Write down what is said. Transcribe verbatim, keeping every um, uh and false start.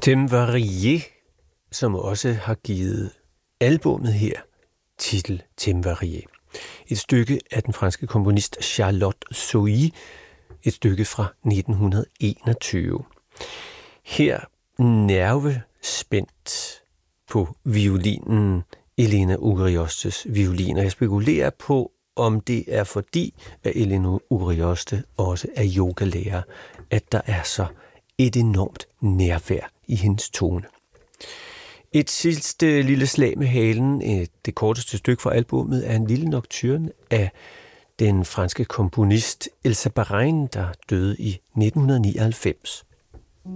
Thème varié, som også har givet albummet her titel Thème varié. Et stykke af den franske komponist Charlotte Sohi, et stykke fra nitten enogtyve. Her nervespændt på violinen, Elena Ugriosztes violin, og jeg spekulerer på, om det er fordi, at Elena Ugrioszte også er yogalærer, at der er så et enormt nærvær i hendes tone. Et sidste lille slag med halen, det korteste stykke fra albummet, er en lille nocturne af den franske komponist Elsa Barain, der døde i nitten nioghalvfems.